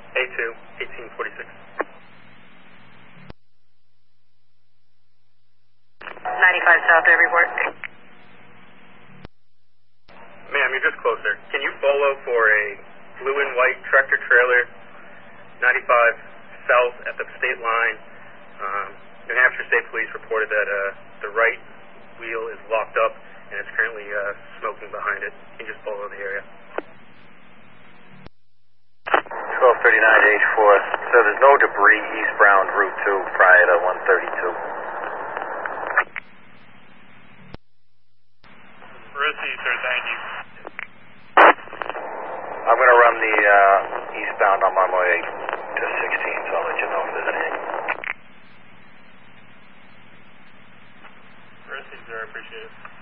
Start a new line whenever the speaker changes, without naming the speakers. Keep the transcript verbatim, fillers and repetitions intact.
A two, eighteen forty-six.
ninety-five South, every report.
Ma'am, you're just closer. Can you follow for a blue and white tractor trailer, ninety-five South at the state line? Um, New Hampshire State Police reported that uh, the right wheel is locked up and it's currently uh, smoking behind it. Can you just follow the area?
twelve thirty-nine to H four. So there's no debris eastbound Route two prior to one thirty-two.
Received, sir. Thank you.
I'm going to run the uh, eastbound on my way to sixteen, so I'll let you know if there's anything.
Received, sir. I appreciate it.